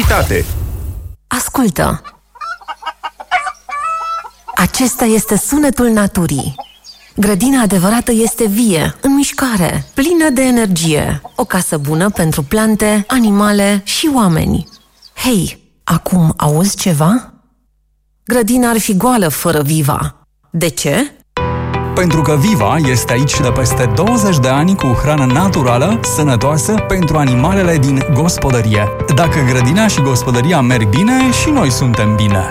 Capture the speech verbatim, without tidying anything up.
publicitate. Ascultă! Acesta este sunetul naturii. Grădina adevărată este vie, în mișcare, plină de energie. O casă bună pentru plante, animale și oameni. Hei, acum auzi ceva? Grădina ar fi goală fără Viva. De ce? Pentru că Viva este aici de peste douăzeci de ani cu hrană naturală, sănătoasă pentru animalele din gospodărie. Dacă grădina și gospodăria merg bine, și noi suntem bine.